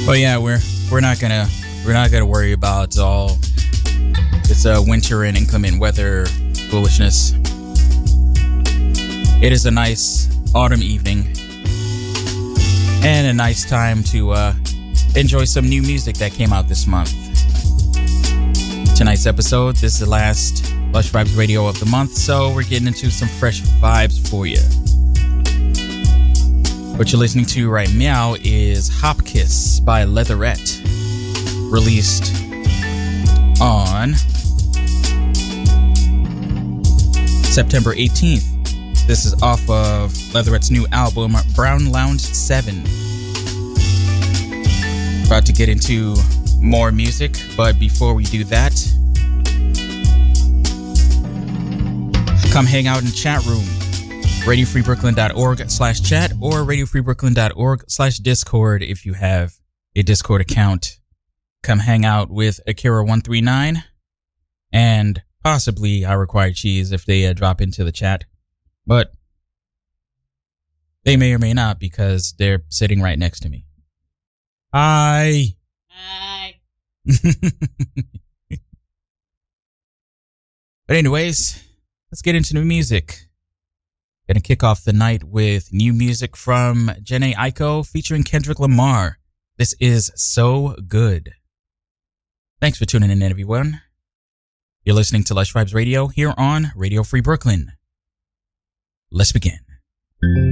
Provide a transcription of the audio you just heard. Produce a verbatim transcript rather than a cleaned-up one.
But yeah, we're we're not gonna we're not gonna worry about all this uh, winter and inclement weather foolishness. It is a nice autumn evening and a nice time to uh, enjoy some new music that came out this month. Tonight's episode, this is the last Lush Vibes Radio of the month, so we're getting into some fresh vibes for you. What you're listening to right now is Hop Kiss by Leatherette, released on September eighteenth. This is off of Leatherette's new album, Brown Lounge seven. About to get into more music, but before we do that, come hang out in the chat room. radio free brooklyn dot org slash chat or radio free brooklyn dot org slash discord if you have a Discord account. Come hang out with Akira one three nine and possibly I Require Cheese if they uh, drop into the chat. But they may or may not because they're sitting right next to me. Hi. Hi. But anyways, let's get into new music. Gonna kick off the night with new music from Jhené Aiko featuring Kendrick Lamar. This is So Good. Thanks for tuning in, everyone. You're listening to Lush Vibes Radio here on Radio Free Brooklyn. Let's begin.